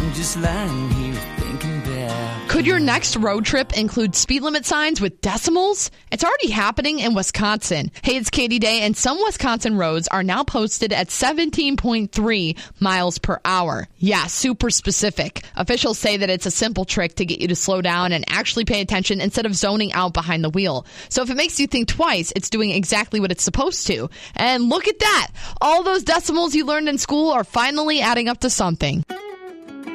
I'm just lying here thinking back. Could your next road trip include speed limit signs with decimals? It's already happening in Wisconsin. Hey, it's Katie Day, and some Wisconsin roads are now posted at 17.3 miles per hour. Yeah, super specific. Officials say that it's a simple trick to get you to slow down and actually pay attention instead of zoning out behind the wheel. So if it makes you think twice, it's doing exactly what it's supposed to. And look at that. All those decimals you learned in school are finally adding up to something.